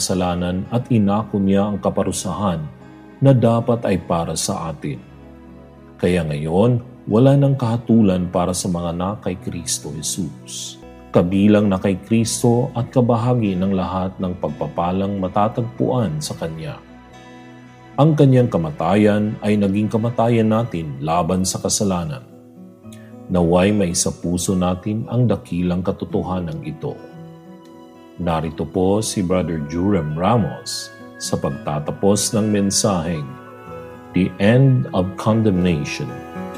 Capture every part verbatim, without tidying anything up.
kasalanan at inako niya ang kaparusahan na dapat ay para sa atin. Kaya ngayon, wala nang kahatulan para sa mga na kay Kristo Jesus. Kabilang na kay Kristo at kabahagi ng lahat ng pagpapalang matatagpuan sa Kanya. Ang Kanyang kamatayan ay naging kamatayan natin laban sa kasalanan. Naway may sa puso natin ang dakilang katotohanan ito. Narito po si Brother Jurem Ramos sa pagtatapos ng mensaheng The End of Condemnation.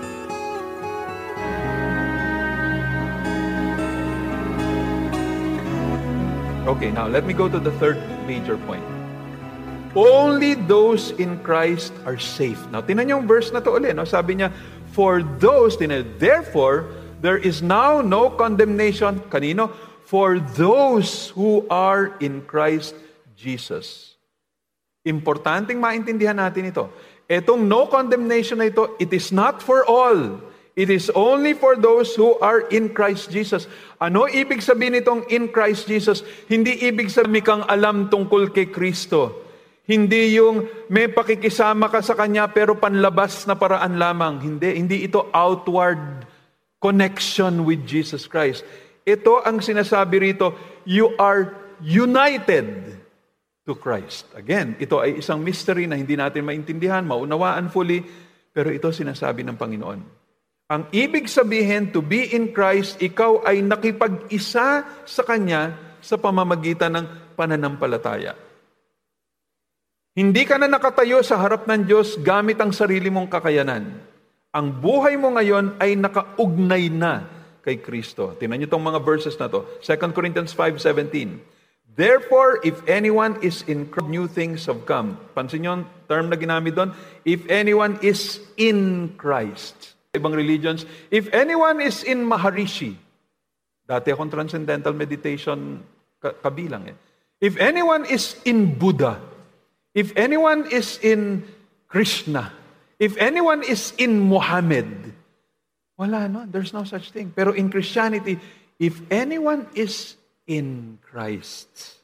Okay, now let me go to the third major point. Only those in Christ are safe. Now, tinan yung verse na to ulit. No? Sabi niya, for those, tinan, therefore, there is now no condemnation. Kanino? For those who are in Christ Jesus. Importanteng maintindihan natin ito. Itong no condemnation na ito, it is not for all. It is only for those who are in Christ Jesus. Ano ibig sabihin itong in Christ Jesus? Hindi ibig sabihin kang alam tungkol kay Kristo. Hindi yung may pakikisama ka sa Kanya pero panlabas na paraan lamang. Hindi, hindi ito outward connection with Jesus Christ. Ito ang sinasabi rito, you are united to Christ. Again, ito ay isang mystery na hindi natin maintindihan, maunawaan fully, pero ito sinasabi ng Panginoon. Ang ibig sabihin, to be in Christ, ikaw ay nakipag-isa sa Kanya sa pamamagitan ng pananampalataya. Hindi ka na nakatayo sa harap ng Diyos gamit ang sarili mong kakayanan. Ang buhay mo ngayon ay nakaugnay na kay Kristo. Tingnan niyo itong mga verses na to. Second Corinthians five seventeen. Therefore, if anyone is in Christ, new things have come. Pansin niyo ang term na ginamit doon? If anyone is in Christ. Ibang religions, if anyone is in Maharishi. Dati akong transcendental meditation kabilang eh. If anyone is in Buddha. If anyone is in Krishna. If anyone is in Muhammad. Wala, no? There's no such thing. Pero in Christianity, if anyone is in Christ,